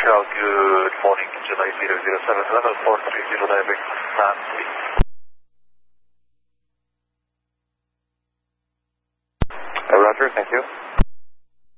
good morning, July 007 level 430 direct land please. Roger, thank you.